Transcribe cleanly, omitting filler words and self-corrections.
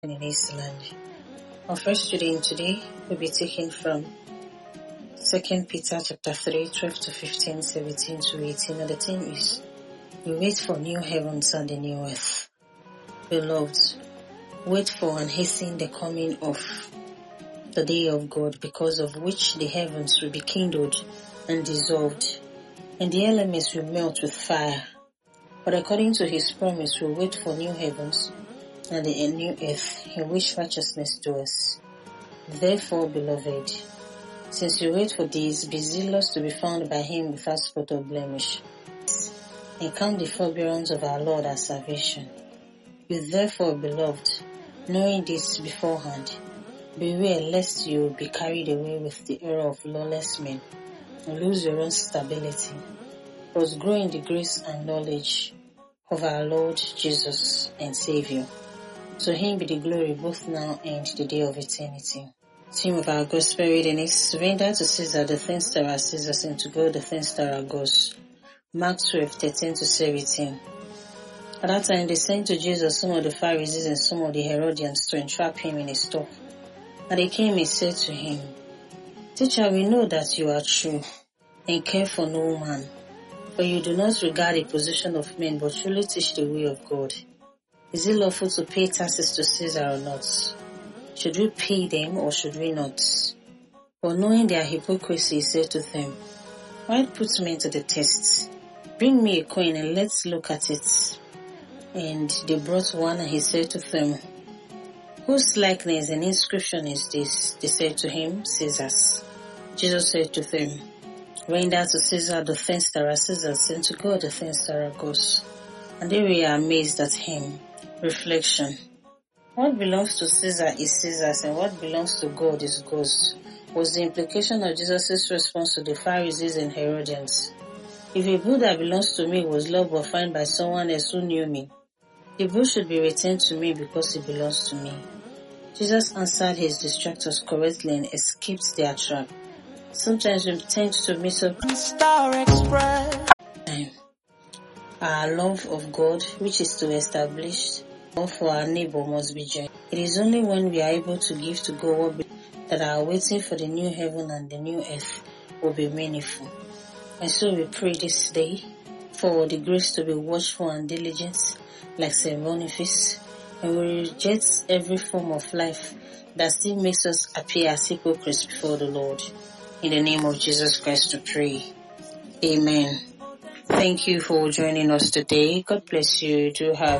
in Iceland. Our first reading today will be taken from 2 Peter chapter 3, 12 to 15, 17 to 18, and the theme is, we wait for new heavens and the new earth. Beloved, wait for and hasten the coming of the day of God, because of which the heavens will be kindled and dissolved, and the elements will melt with fire. But according to his promise, we wait for new heavens and the new earth, in which righteousness dwells. Therefore, beloved, since you wait for these, be zealous to be found by him without spot or blemish, and count the forbearance of our Lord as salvation. You therefore, beloved, knowing this beforehand, beware lest you be carried away with the error of lawless men, and lose your own stability, but grow in the grace and knowledge of our Lord Jesus and Savior. To him be the glory both now and the day of eternity. Theme of our gospel reading is, render to Caesar the things that are Caesar's, and to God the things that are God's. Mark 12, 13 to 17. At that time they sent to Jesus some of the Pharisees and some of the Herodians to entrap him in his talk. And they came and said to him, Teacher, we know that you are true and care for no man, for you do not regard the position of men, but truly teach the way of God. Is it lawful to pay taxes to Caesar or not? Should we pay them or should we not? But knowing their hypocrisy, he said to them, Why put men to the test? Bring me a coin and let's look at it. And they brought one, and he said to them, Whose likeness and inscription is this? They said to him, Caesar's. Jesus said to them, Render to Caesar the things that are Caesar's, and to God the things that are God's. And they were amazed at him. Reflection. What belongs to Caesar is Caesar's, and what belongs to God is God's, was the implication of Jesus' response to the Pharisees and Herodians. If a bull that belongs to me was loved or found by someone else who knew me, the bull should be returned to me because it belongs to me. Jesus answered his distractors correctly and escaped their trap. Sometimes we tend to miss up our love of God, which is to establish love for our neighbor, must be joined. It is only when we are able to give to God that our waiting for the new heaven and the new earth will be meaningful. And so we pray this day for the grace to be watchful and diligent like St. Boniface, and we reject every form of life that still makes us appear as hypocrites before the Lord. In the name of Jesus Christ we pray. Amen. Thank you for joining us today. God bless you. Do have